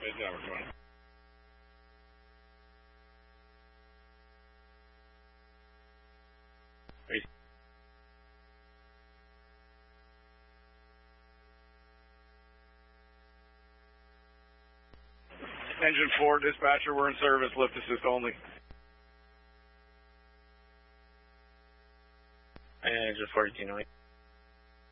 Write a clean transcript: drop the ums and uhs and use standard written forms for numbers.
Good job, everyone. Engine 4, dispatcher, we're in service, lift assist only. Engine 4, do you know